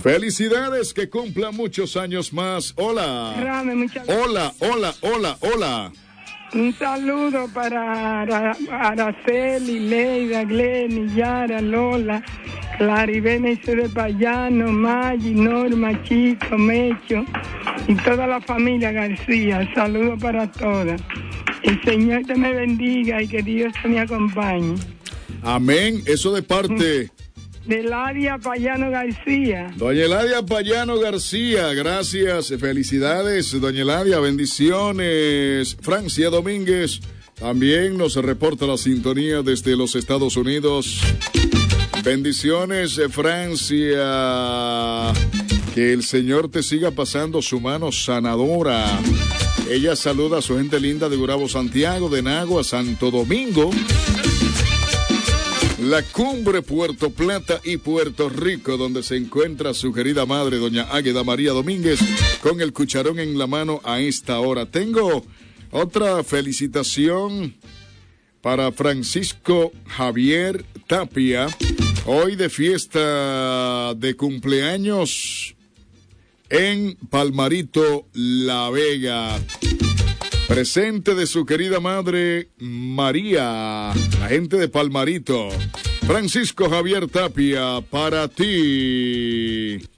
Felicidades, que cumpla muchos años más. Hola. Rame, Hola. Un saludo para Araceli, Leida, Glenny, Yara, Lola, Claribena y de Payano, Maggi, Norma, Chico, Mecho y toda la familia García. Saludos para todas. El Señor te me bendiga y que Dios te me acompañe. Amén. Eso de parte de Eladia Payano García. Doña Eladia Payano García, gracias, felicidades, doña Eladia, bendiciones. Francia Domínguez también nos reporta la sintonía desde los Estados Unidos. Bendiciones, Francia. Que el Señor te siga pasando su mano sanadora. Ella saluda a su gente linda de Gurabo, Santiago, de Nagua, Santo Domingo, La Cumbre, Puerto Plata y Puerto Rico, donde se encuentra su querida madre, doña Águeda María Domínguez, con el cucharón en la mano a esta hora. Tengo otra felicitación para Francisco Javier Tapia, hoy de fiesta de cumpleaños en Palmarito, La Vega. Presente de su querida madre María, la gente de Palmarito. Francisco Javier Tapia, para ti.